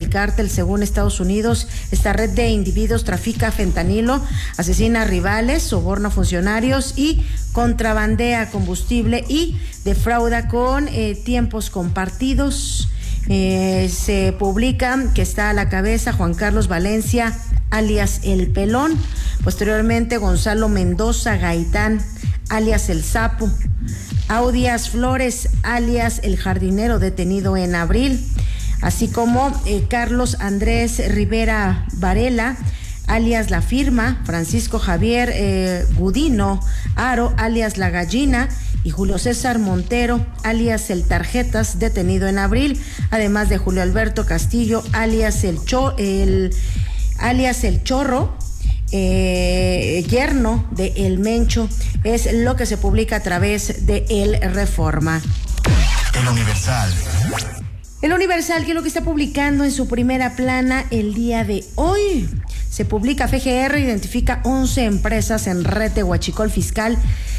del cártel. Según Estados Unidos, esta red de individuos trafica fentanilo, asesina rivales, soborna funcionarios y contrabandea combustible y defrauda con tiempos compartidos. Se publica que está a la cabeza Juan Carlos Valencia, alias El Pelón. Posteriormente, Gonzalo Mendoza Gaitán, alias El Sapo. Audias Flores, alias El Jardinero, detenido en abril. Así como Carlos Andrés Rivera Varela, alias La Firma. Francisco Javier Gudino Aro, alias La Gallina. Y Julio César Montero, alias El Tarjetas, detenido en abril, además de Julio Alberto Castillo, alias El Chorro, yerno de El Mencho. Es lo que se publica a través de El Reforma. El Universal, que es lo que está publicando en su primera plana el día de hoy. Se publica: FGR identifica 11 empresas en red de huachicol fiscal.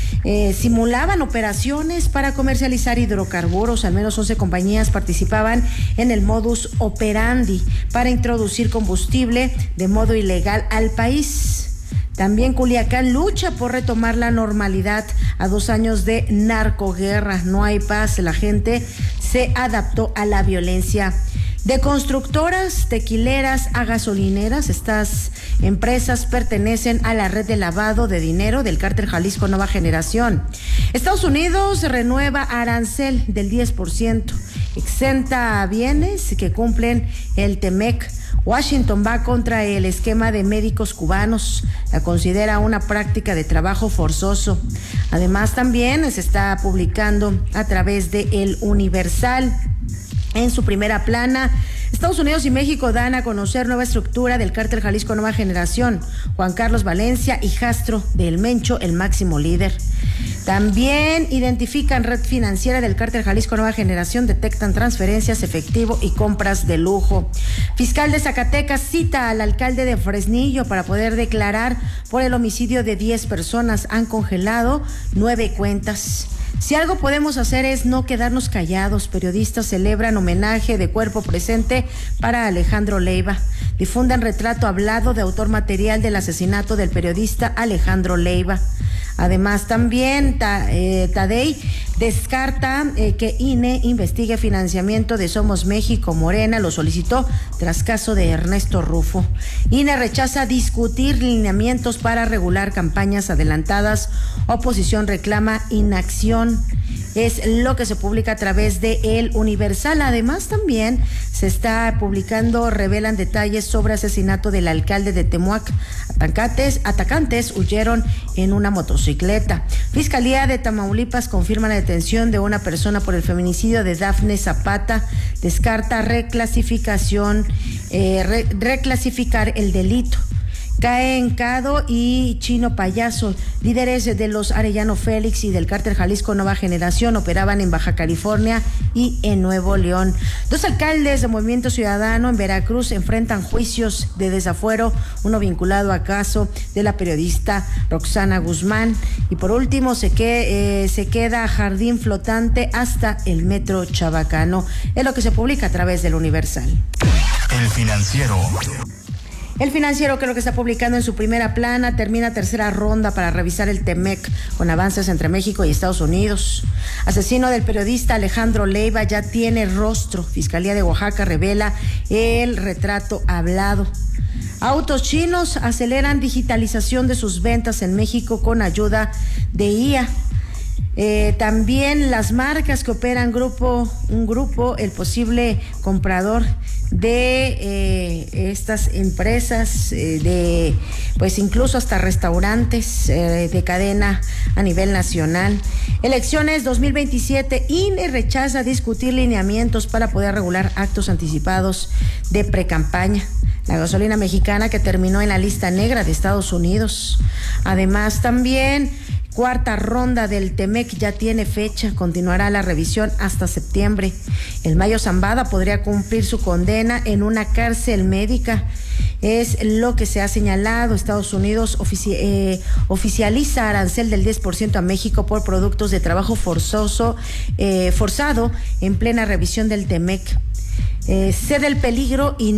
Simulaban operaciones para comercializar hidrocarburos. Al menos 11 compañías participaban en el modus operandi para introducir combustible de modo ilegal al país. También Culiacán lucha por retomar la normalidad a 2 años de narcoguerra. No hay paz, la gente se adaptó a la violencia. De constructoras, tequileras a gasolineras, estas empresas pertenecen a la red de lavado de dinero del cártel Jalisco Nueva Generación. Estados Unidos renueva arancel del 10%, exenta a bienes que cumplen el TEMEC. Washington va contra el esquema de médicos cubanos, la considera una práctica de trabajo forzoso. Además, también se está publicando a través de El Universal. En su primera plana, Estados Unidos y México dan a conocer nueva estructura del cártel Jalisco Nueva Generación. Juan Carlos Valencia, hijastro de El Mencho, el máximo líder. También identifican red financiera del cártel Jalisco Nueva Generación, detectan transferencias, efectivo y compras de lujo. Fiscal de Zacatecas cita al alcalde de Fresnillo para poder declarar por el homicidio de 10 personas. Han congelado 9 cuentas. Si algo podemos hacer es no quedarnos callados. Periodistas celebran homenaje de cuerpo presente para Alejandro Leiva. Difunden retrato hablado de autor material del asesinato del periodista Alejandro Leiva. Además, también Tadei descarta que INE investigue financiamiento de Somos México. Morena lo solicitó tras caso de Ernesto Rufo. INE rechaza discutir lineamientos para regular campañas adelantadas. Oposición reclama inacción. Es lo que se publica a través de El Universal. Además, también se está publicando, revelan detalles sobre asesinato del alcalde de Temuac. Atacantes huyeron en una motocicleta. Fiscalía de Tamaulipas confirma la detención de una persona por el feminicidio de Dafne Zapata. Descarta reclasificar el delito. Caen Cado y Chino Payaso, líderes de los Arellano Félix y del cártel Jalisco Nueva Generación, operaban en Baja California y en Nuevo León. 2 alcaldes de Movimiento Ciudadano en Veracruz enfrentan juicios de desafuero, uno vinculado a caso de la periodista Roxana Guzmán. Y por último, se queda jardín flotante hasta el metro Chabacano. Es lo que se publica a través del Universal. El Financiero, que es lo que está publicando en su primera plana, termina tercera ronda para revisar el TEMEC con avances entre México y Estados Unidos. Asesino del periodista Alejandro Leiva ya tiene rostro. Fiscalía de Oaxaca revela el retrato hablado. Autos chinos aceleran digitalización de sus ventas en México con ayuda de IA. También las marcas que operan un grupo, el posible comprador de estas empresas, pues incluso hasta restaurantes de cadena a nivel nacional. Elecciones 2027, INE rechaza discutir lineamientos para poder regular actos anticipados de precampaña. La gasolina mexicana que terminó en la lista negra de Estados Unidos. Además, también cuarta ronda del TEMEC ya tiene fecha, continuará la revisión hasta septiembre. El Mayo Zambada podría cumplir su condena en una cárcel médica. Es lo que se ha señalado. Estados Unidos oficializa arancel del 10% a México por productos de trabajo forzado en plena revisión del TEMEC. Cede el peligro y